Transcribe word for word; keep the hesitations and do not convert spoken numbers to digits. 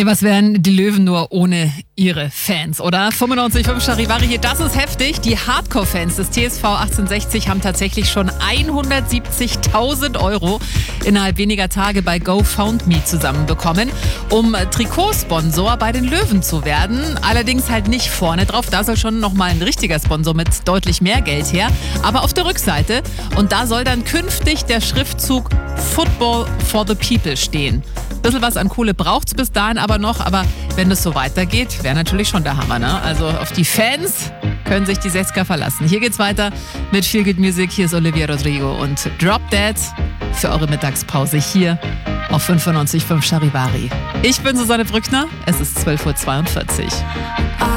Ey, was wären die Löwen nur ohne ihre Fans, oder? fünfundneunzig Komma fünf Charivari hier, das ist heftig. Die Hardcore-Fans des T S V achtzehnhundertsechzig haben tatsächlich schon hundertsiebzigtausend Euro innerhalb weniger Tage bei GoFundMe zusammenbekommen, um Trikotsponsor bei den Löwen zu werden. Allerdings halt nicht vorne drauf, da soll schon nochmal ein richtiger Sponsor mit deutlich mehr Geld her. Aber auf der Rückseite, und da soll dann künftig der Schriftzug Football for the People stehen. Ein bisschen was an Kohle braucht's bis dahin aber noch, aber wenn das so weitergeht, wäre natürlich schon der Hammer, ne? Also auf die Fans können sich die Sechsker verlassen. Hier geht's weiter mit Feel Good Music. Hier ist Olivia Rodrigo und Drop Dead für eure Mittagspause hier auf fünfundneunzig Komma fünf Charivari. Ich bin Susanne Brückner, es ist zwölf Uhr zweiundvierzig.